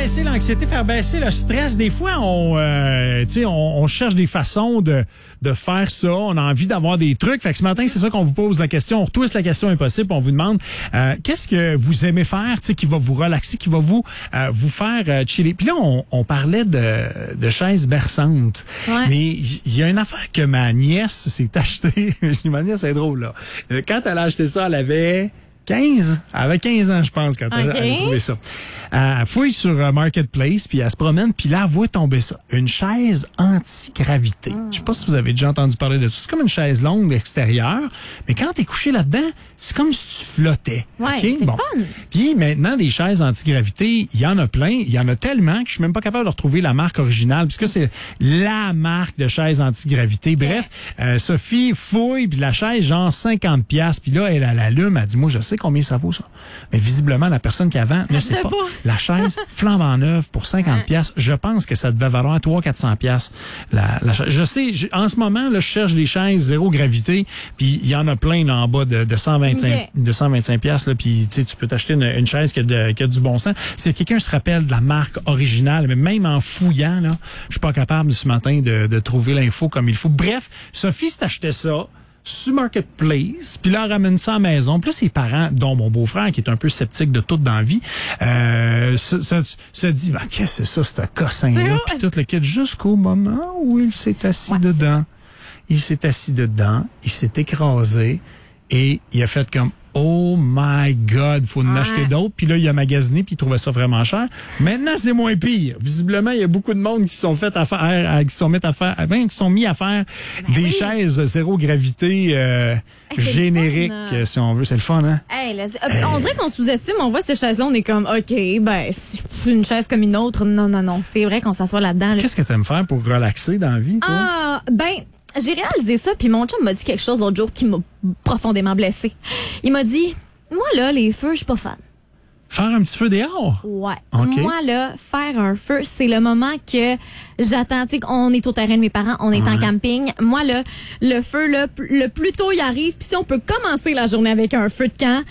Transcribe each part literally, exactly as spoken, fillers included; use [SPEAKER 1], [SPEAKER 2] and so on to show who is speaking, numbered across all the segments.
[SPEAKER 1] baisser l'anxiété, faire baisser le stress. Des fois, on, euh, tu sais, on, on cherche des façons de, de faire ça. On a envie d'avoir des trucs. Fait que ce matin, c'est ça qu'on vous pose la question. On retwiste la question impossible. On vous demande euh, qu'est-ce que vous aimez faire, tu sais, qui va vous relaxer, qui va vous euh, vous faire euh, chiller. Puis là, on, on parlait de, de chaises berçantes.
[SPEAKER 2] Ouais.
[SPEAKER 1] Mais il y a une affaire que ma nièce s'est achetée. Ma nièce, c'est drôle, là. Quand elle a acheté ça, elle avait quinze. Elle avait quinze ans, je pense, quand elle,
[SPEAKER 2] okay.
[SPEAKER 1] elle a trouvé ça. Elle fouille sur uh, Marketplace, puis elle se promène, puis là, elle voit tomber ça. Une chaise anti-gravité. Mm. Je sais pas si vous avez déjà entendu parler de ça. C'est comme une chaise longue d'extérieur, mais quand t'es couché là-dedans, c'est comme si tu flottais.
[SPEAKER 2] Ouais,
[SPEAKER 1] okay?
[SPEAKER 2] c'est
[SPEAKER 1] Bon.
[SPEAKER 2] fun.
[SPEAKER 1] Puis maintenant, des chaises anti-gravité, il y en a plein. Il y en a tellement que je suis même pas capable de retrouver la marque originale, puisque c'est la marque de chaise anti-gravité. Okay. Bref, euh, Sophie fouille, puis la chaise, genre cinquante piastres. Puis là, elle, elle allume, elle dit, moi, je sais combien ça vaut, ça. Mais visiblement, la personne qui a vend ne sait pas. pas. La chaise flambant neuve pour cinquante piastres. Je pense que ça devait valoir trois cents à quatre cents piastres. La, la chaise. Je sais, je, en ce moment, là, je cherche des chaises zéro gravité, puis il y en a plein là, en bas de, de cent vingt-cinq, okay. de cent vingt-cinq piastres, puis tu peux t'acheter une, une chaise qui a, de, qui a du bon sens. Si quelqu'un se rappelle de la marque originale, mais même en fouillant, là, je suis pas capable ce matin de, de trouver l'info comme il faut. Bref, Sophie s'est acheté ça sur Marketplace, puis là, elle ramène ça à la maison. Puis là, ses parents, dont mon beau-frère, qui est un peu sceptique de tout dans la vie, euh, se, se, se dit, ben, qu'est-ce que c'est ça, ce cossin-là? Puis tout le kit, jusqu'au moment où il s'est assis ouais, dedans. Il s'est assis dedans, il s'est écrasé, et il a fait comme, oh my God, faut en acheter d'autres. Puis là, il a magasiné, puis il trouvait ça vraiment cher. Maintenant, c'est moins pire. Visiblement, il y a beaucoup de monde qui se sont fait à faire, qui sont mis à faire, enfin, qui sont mis à faire ben des oui. chaises zéro gravité euh, hey, génériques, fun, si on veut. C'est le fun, hein?
[SPEAKER 2] Hey, là, hey. On dirait qu'on sous-estime. On voit ces chaises-là, on est comme, OK, ben, c'est une chaise comme une autre. Non, non, non. C'est vrai qu'on s'assoit là-dedans. Là.
[SPEAKER 1] Qu'est-ce que t'aimes faire pour relaxer dans la vie, toi?
[SPEAKER 2] Ah, ben... J'ai réalisé ça, puis mon chum m'a dit quelque chose l'autre jour qui m'a profondément blessée. Il m'a dit, moi, là, les feux, je suis pas fan.
[SPEAKER 1] Faire un petit feu dehors?
[SPEAKER 2] Ouais.
[SPEAKER 1] Okay.
[SPEAKER 2] Moi, là, faire un feu, c'est le moment que j'attends. Tu sais, on est au terrain de mes parents, on est ouais. en camping. Moi, là, le feu, là, le plus tôt il arrive, puis si on peut commencer la journée avec un feu de camp,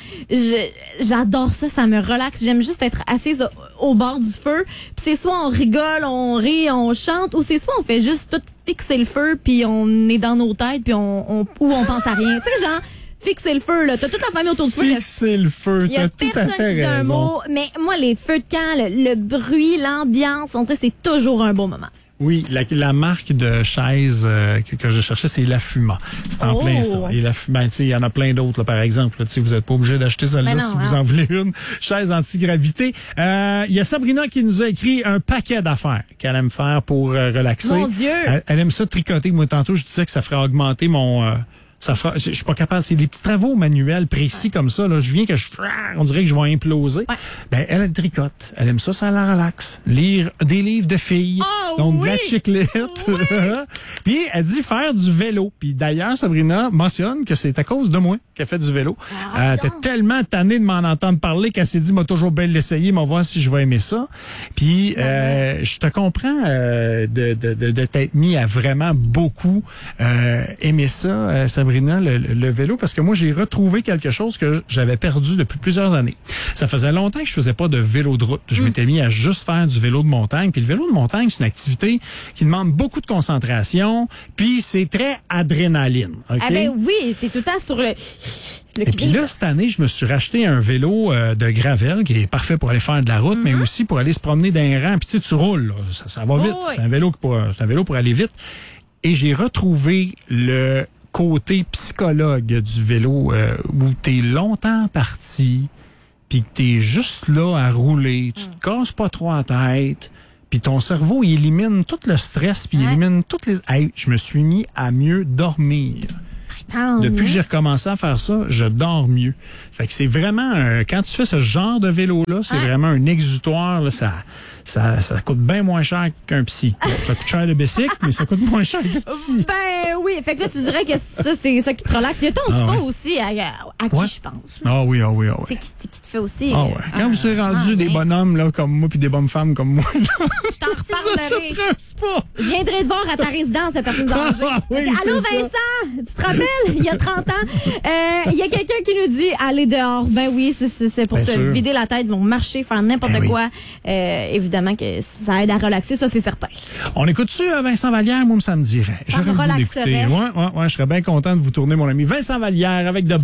[SPEAKER 2] j'adore ça, ça me relaxe. J'aime juste être assise au, au bord du feu. Puis c'est soit on rigole, on rit, on chante, ou c'est soit on fait juste tout fixer le feu, puis on est dans nos têtes, puis on, on, ou on pense à rien. Tu sais, genre... Fixer le feu, là. T'as toute la famille autour du feu.
[SPEAKER 1] Fixer le feu, t'as tout à fait raison. Il y a personne qui dit un mot.
[SPEAKER 2] Mais moi, les feux de camp, le, le bruit, l'ambiance, en fait, c'est toujours un beau moment.
[SPEAKER 1] Oui, la, la marque de chaise euh, que, que je cherchais, c'est La Fuma. C'est en oh. plein ça. Et la, ben, tu sais, il y en a plein d'autres, là, par exemple. Tu sais, vous n'êtes pas obligé d'acheter celle-là si hein. vous en voulez une. Chaise anti-gravité. Il euh, y a Sabrina qui nous a écrit un paquet d'affaires qu'elle aime faire pour euh, relaxer.
[SPEAKER 2] Mon Dieu!
[SPEAKER 1] Elle, elle aime ça tricoter. Moi, tantôt, je disais que ça ferait augmenter mon... Euh, Ça fera, je, je suis pas capable. C'est des petits travaux manuels précis ouais. comme ça. Là, je viens que je, on dirait que je vais imploser. Ouais. Ben, elle, elle tricote. Elle aime ça, ça la relaxe. Lire des livres de filles.
[SPEAKER 2] Oh,
[SPEAKER 1] donc,
[SPEAKER 2] oui.
[SPEAKER 1] de la chiclette. Oui. Puis, elle dit faire du vélo. Puis, d'ailleurs, Sabrina mentionne que c'est à cause de moi qu'elle fait du vélo. Ah, euh, t'es tellement tannée de m'en entendre parler qu'elle s'est dit, m'a toujours bien l'essayer, m'a voir si je vais aimer ça. Puis, euh, je te comprends euh, de, de, de, de t'être mis à vraiment beaucoup euh, aimer ça, euh, Sabrina. Le, le vélo, parce que moi, j'ai retrouvé quelque chose que j'avais perdu depuis plusieurs années. Ça faisait longtemps que je faisais pas de vélo de route. Je mm. m'étais mis à juste faire du vélo de montagne. Puis le vélo de montagne, c'est une activité qui demande beaucoup de concentration, puis c'est très adrénaline. Okay?
[SPEAKER 2] Ah ben oui, t'es tout le temps sur le... Le
[SPEAKER 1] Et puis là, cette année, je me suis racheté un vélo euh, de gravel qui est parfait pour aller faire de la route, mm-hmm. mais aussi pour aller se promener d'un rang. Puis tu sais, tu roules, là, ça, ça va vite. Oh, oui. C'est un vélo pour, c'est un vélo pour aller vite. Et j'ai retrouvé le côté psychologue du vélo euh, où t'es longtemps parti, puis que t'es juste là à rouler, tu te casses pas trop la tête, puis ton cerveau il élimine tout le stress, puis il
[SPEAKER 2] ouais.
[SPEAKER 1] élimine toutes les... Hey, je me suis mis à mieux dormir.
[SPEAKER 2] Attends,
[SPEAKER 1] Depuis que j'ai recommencé à faire ça, je dors mieux. Fait que c'est vraiment... Un, quand tu fais ce genre de vélo-là, c'est ah. vraiment un exutoire, là, ça... Ça, ça coûte bien moins cher qu'un psy. Ça coûte cher le bicycle, mais ça coûte moins cher qu'un psy.
[SPEAKER 2] Ben oui. Fait que là, tu dirais que ça, c'est ça qui te relaxe. Il y a ton ah, spa ouais. aussi à, à qui, ouais. je pense.
[SPEAKER 1] Ah oui, ah oui, ah oui.
[SPEAKER 2] C'est qui, qui te fait aussi.
[SPEAKER 1] Ah ouais. Quand ah, vous serez rendu ah, des mais... bonhommes là, comme moi puis des bonnes femmes comme moi, là,
[SPEAKER 2] je t'en reparlerai. Je viendrai te voir à ta résidence de personnes âgées.
[SPEAKER 1] Ah, oui,
[SPEAKER 2] allô, Vincent, ça. Tu te rappelles? il y a trente ans. Euh, Il y a quelqu'un qui nous dit aller dehors. Ben oui, c'est, c'est, c'est pour
[SPEAKER 1] Bien
[SPEAKER 2] se
[SPEAKER 1] sûr.
[SPEAKER 2] vider la tête, vont marcher, faire n'importe
[SPEAKER 1] Ben oui.
[SPEAKER 2] quoi. Euh, évidemment que ça aide à relaxer, ça c'est certain.
[SPEAKER 1] On écoute-tu euh, Vincent Vallière? Moi, ça me dirait.
[SPEAKER 2] Ça me
[SPEAKER 1] J'aurais le goût
[SPEAKER 2] relaxerait.
[SPEAKER 1] d'écouter. Ouais, ouais, ouais, je serais bien content de vous tourner, mon ami. Vincent Vallière avec de